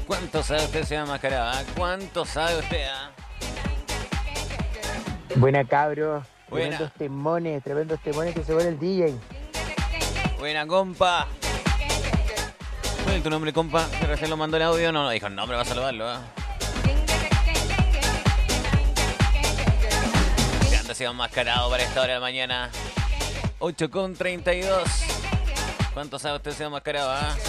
¿Cuánto sabe usted, señor Mascarada? ¿Cuánto sabe usted? Buena, cabro. Buena. Tremendos temones que se pone el DJ. Buena, compa. ¿Cuál es tu nombre, compa? Que recién lo mandó el audio. No dijo el nombre, va a saludarlo, ¿Qué anda, señor Mascarado, para esta hora de la mañana? 8:32. ¿Cuánto sabe usted, señor Mascarado,